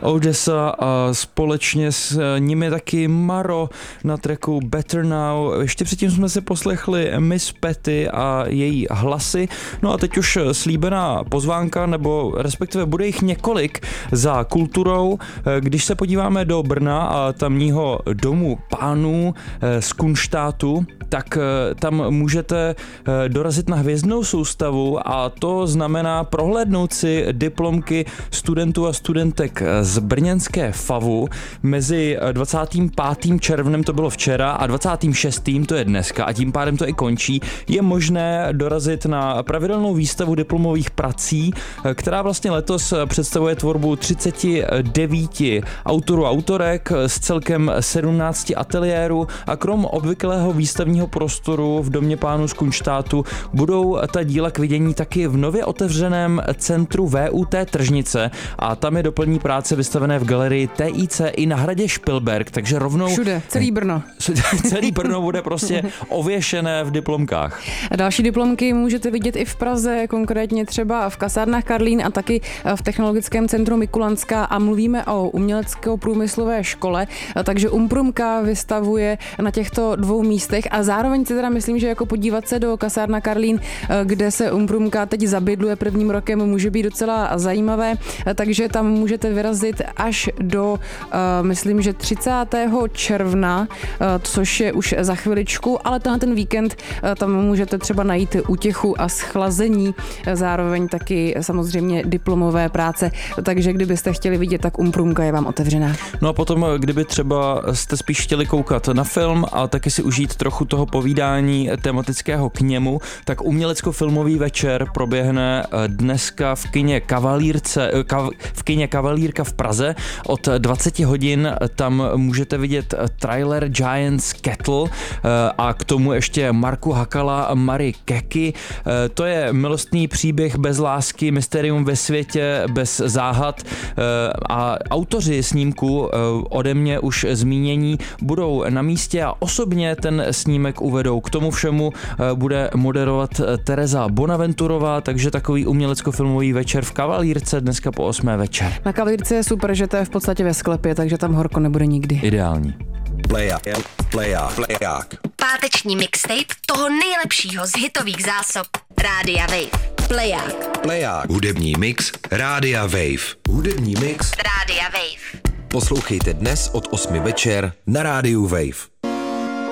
Odessa a společně s nimi taky Maro na tracku Better Now. Ještě předtím jsme si poslechli Miss Petty a její hlasy. No a teď už slíbená pozvánka, nebo respektive bude jich několik za kulturou. Když se podíváme do Brna a tamního domu pánů z Kunštátu, tak tam můžete dorazit na hvězdnou soustavu a to znamená prohlédnout si diplomky studentů a studentek z brněnské FAVu mezi 25. červnem, to bylo včera, a 26. to je dneska a tím pádem to i končí. Je možné dorazit na pravidelnou výstavu diplomových prací, která vlastně letos představuje tvorbu 39 autorů a autorek z celkem 17 ateliérů a krom obvyklého výstavního prostoru v domě pánů z Kunštátu budou ta díla k vidění taky v nově otevřeném centru VUT Tržnice a tam je doplní práce vystavené v galerii TIC i na hradě Špilberk, takže rovnou... Všude, celý Brno. Celý Brno bude prostě ověšené v diplomkách. Další diplomky můžete vidět i v Praze, konkrétně třeba v kasárnách Karlín a taky v Technologickém centru Mikulanská a mluvíme o umělecko-průmyslové škole, takže Umprumka vystavuje na těchto dvou místech a zároveň si teda myslím, že jako podívat se do kasárna Karlín, kde se Umprumka teď zabydluje prvním rokem, může být docela zajímavé, takže tam můžete vyrazit až do, myslím, že 30. června, což je už za chviličku, ale ten víkend tam můžete třeba najít útěchu a schlazení, zároveň taky samozřejmě diplomové práce, takže kdybyste chtěli vidět, tak Umprumka je vám otevřená. No a potom, kdyby třeba jste spíš chtěli koukat na film a taky si užít trochu toho povídání tematického k němu, tak umělecko-filmový večer proběhne dneska v kině Kavalírka v Praze. Od 20 hodin tam můžete vidět trailer Giants Kettle a k tomu ještě Marku Hakala a Marie Keky. To je milostný příběh bez lásky, mysterium ve světě bez záhad a autoři snímku ode mě už zmínění budou na místě a osobně ten snímek uvedou. K tomu všemu bude moderovat Tereza Bonaventurová, takže takový umělecko-filmový večer v Kavalírce dneska po 8. večer. Na Kavalírce je super, že to je v podstatě ve sklepě, takže tam horko nebude nikdy. Ideální. Pleják. Páteční mixtape toho nejlepšího z hitových zásob Rádia Wave. Pleják. Hudební mix Rádia Wave. Rádia Wave. Poslouchejte dnes od 8 večer na Rádiu Wave.